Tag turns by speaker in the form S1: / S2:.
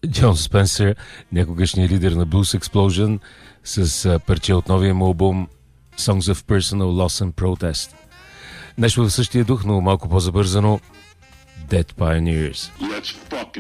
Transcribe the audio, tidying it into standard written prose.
S1: Джон Спенсър, някогашният лидер на Blues Explosion, с парче от новия му албум Songs of Personal Loss and Protest. Нещо в същия дух, но малко по-забързано, Dead Pioneers.
S2: Let's fucking